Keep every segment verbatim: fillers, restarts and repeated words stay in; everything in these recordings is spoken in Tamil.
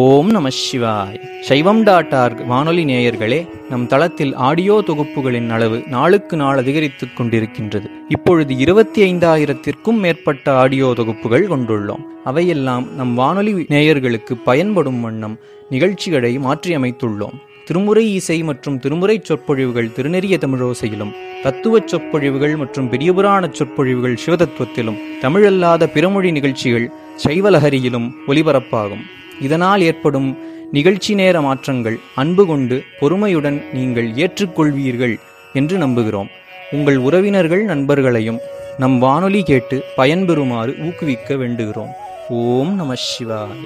ஓம் நம சிவாய். சைவம் டாட் ஆர்க் வானொலி நேயர்களே, நம் தளத்தில் ஆடியோ தொகுப்புகளின் அளவு நாளுக்கு நாள் அதிகரித்துக் கொண்டிருக்கின்றது. இப்பொழுது இருபத்தி ஐந்தாயிரத்திற்கும் மேற்பட்ட ஆடியோ தொகுப்புகள் கொண்டுள்ளோம். அவையெல்லாம் நம் வானொலி நேயர்களுக்கு பயன்படும் வண்ணம் நிகழ்ச்சிகளை மாற்றியமைத்துள்ளோம். திருமுறை இசை மற்றும் திருமுறை சொற்பொழிவுகள் திருநெறிய தமிழோசையிலும், தத்துவச் சொற்பொழிவுகள் மற்றும் பெரியபுராண சொற்பொழிவுகள் சிவதத்துவத்திலும், தமிழல்லாத பிறமொழி நிகழ்ச்சிகள் சைவலஹரியிலும் ஒலிபரப்பாகும். இதனால் ஏற்படும் நிகழ்ச்சி நேர மாற்றங்கள் அன்பு கொண்டு பொறுமையுடன் நீங்கள் ஏற்றுக்கொள்வீர்கள் என்று நம்புகிறோம். உங்கள் உறவினர்கள் நண்பர்களையும் நம் வானொலி கேட்டு பயன்பெறுமாறு ஊக்குவிக்க வேண்டுகிறோம். ஓம் நம சிவாய்.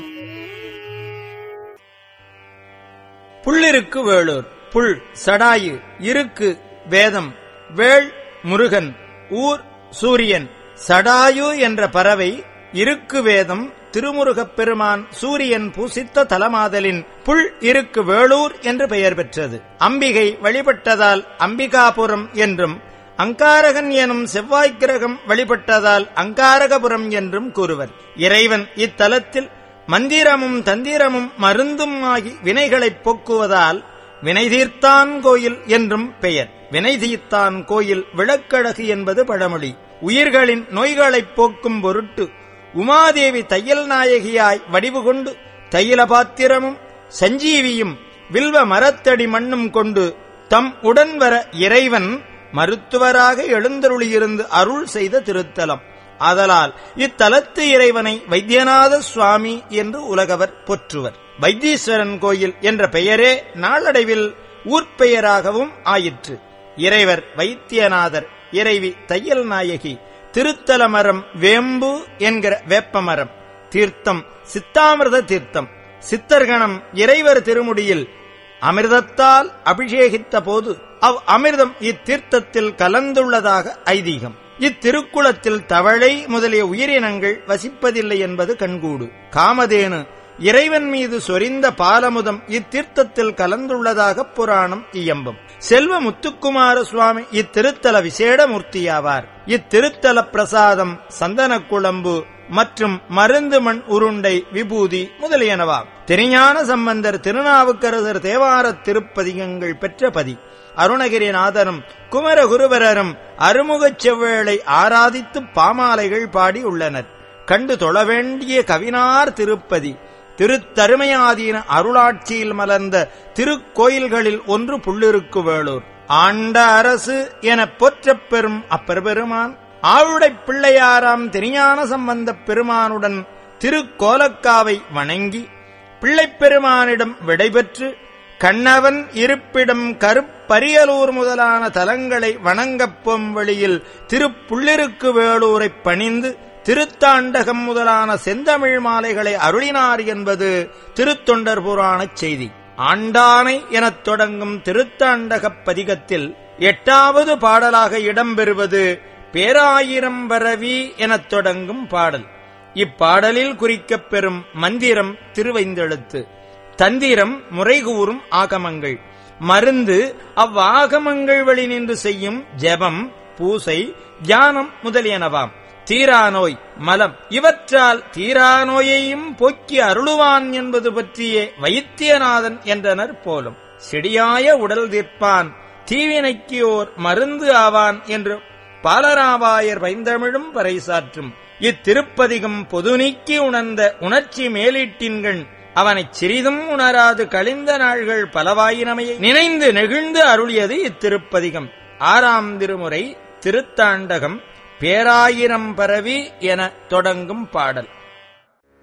புள்ளிருக்கு வேளூர். புல் சடாயு, இருக்கு வேதம், வேள் முருகன், ஊர் சூரியன். சடாயு என்ற பறவை இருக்கு வேதம், திருமுருகப் பெருமான் சூரியன் பூசித்த தலமாதலின் புல் இருக்கு வேளூர் என்று பெயர் பெற்றது. அம்பிகை வழிபட்டதால் அம்பிகாபுரம் என்றும், அங்காரகன் எனும் செவ்வாய்க் கிரகம் வழிபட்டதால் அங்காரகபுரம் என்றும் கூறுவர். இறைவன் இத்தலத்தில் மந்திரமும் தந்திரமும் மருந்தும் ஆகி வினைகளைப் போக்குவதால் வினைதீர்த்தான் கோயில் என்றும் பெயர். வினைதீர்த்தான் கோயில் விளக்கழகு என்பது பழமொழி. உயிர்களின் நோய்களைப் போக்கும் பொருட்டு உமாதேவி தையல் நாயகியாய் வடிவு கொண்டு தையல பாத்திரமும் சஞ்சீவியும் வில்வ மரத்தடி மண்ணும் கொண்டு தம் உடன் வர இறைவன் மருத்துவராக எழுந்தருளியிருந்து அருள் செய்த திருத்தலம். ஆதலால் இத்தலத்து இறைவனை வைத்தியநாத சுவாமி என்று உலகவர் போற்றுவர். வைத்தீஸ்வரன் கோயில் என்ற பெயரே நாளடைவில் ஊர்ப்பெயராகவும் ஆயிற்று. இறைவர் வைத்தியநாதர், இறைவி தையல் நாயகி. திருத்தல மரம் வேம்பு என்கிற வேப்பமரம். தீர்த்தம் சித்தாமிர்த தீர்த்தம். சித்தர்கணம் இறைவர் திருமுடியில் அமிர்தத்தால் அபிஷேகித்த போது அவ் அமிர்தம் இத்தீர்த்தத்தில் கலந்துள்ளதாக ஐதீகம். இத்திருக்குளத்தில் தவளை முதலிய உயிரினங்கள் வசிப்பதில்லை என்பது கண்கூடு. காமதேனு இறைவன் மீது சொரிந்த பாலமுதம் இத்தீர்த்தத்தில் கலந்துள்ளதாக புராணம் இயம்பும். செல்வ முத்துக்குமார சுவாமி இத்திருத்தல விசேட மூர்த்தியாவார். இத்திருத்தல பிரசாதம் சந்தன குழம்பு மற்றும் மருந்து மண் உருண்டை, விபூதி முதலியனவாம். திருஞான சம்பந்தர், திருநாவுக்கரசர் தேவார திருப்பதிகங்கள் பெற்ற பதி. அருணகிரிநாதரும் குமரகுருவரரும் அருமுகச் செவ்வேளை ஆராதித்து பாமாலைகள் பாடி உள்ளனர். கண்டு தொழ வேண்டிய கவினார் திருப்பதி. திருத்தருமையாதீன அருளாட்சியில் மலர்ந்த திருக்கோயில்களில் ஒன்று புள்ளிருக்கு வேளூர். ஆண்ட அரசு எனப் போற்றப் பெறும் அப்பெருமான் ஆளுடைப் பிள்ளையாராம் திருஞான சம்பந்தப் பெருமானுடன் திருக்கோலக்காவை வணங்கி பிள்ளைப் பெருமானிடம் விடைபெற்று கண்ணவன் இருப்பிடம் கருப்பரியலூர் முதலான தலங்களை வணங்கப் போம் வழியில் திருப்புள்ளிருக்கு வேளூரைப் பணிந்து திருத்தாண்டகம் முதலான செந்தமிழ் மாலைகளை அருளினார் என்பது திருத்தொண்டர் புராணச் செய்தி. ஆண்டானை எனத் தொடங்கும் திருத்தாண்டகப் பதிகத்தில் எட்டாவது பாடலாக இடம்பெறுவது பேராயிரம் வரவி எனத் தொடங்கும் பாடல். இப்பாடலில் குறிக்கப் பெறும் மந்திரம் திருவைந்தெழுத்து. தந்திரம் முறைகூறும் ஆகமங்கள். மருந்து அவ்வாகமங்கள் வழி நின்று செய்யும் ஜெபம், பூசை, தியானம் முதலியனவாம். தீராநோய் மலம். இவற்றால் தீராநோயையும் போக்கி அருளுவான் என்பது பற்றியே வைத்தியநாதன் என்றனர் போலும். செடியாய உடல் தீர்ப்பான், தீவினைக்கு ஓர் மருந்து ஆவான் என்று பாலராவாயர் பைந்தமிழும் பறைசாற்றும். இத்திருப்பதிகம் பொது நீக்கி உணர்ந்த உணர்ச்சி மேலீட்டின்கண் அவனைச் சிறிதும் உணராது கழிந்த நாள்கள் பலவாயினமையை நினைந்து நெகிழ்ந்து அருளியது இத்திருப்பதிகம். ஆறாம் திருமுறை திருத்தாண்டகம் பேராயிரம் பரவி என தொடங்கும் பாடல்.